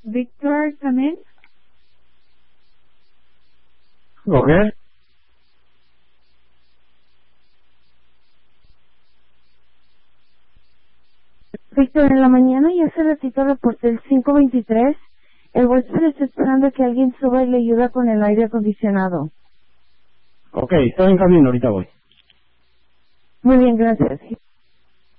Víctor, también. ¿Ok? Víctor, en la mañana y hace ratito reporté el 523. El huésped está esperando que alguien suba y le ayude con el aire acondicionado. Ok, estoy en camino, ahorita voy. Muy bien, gracias.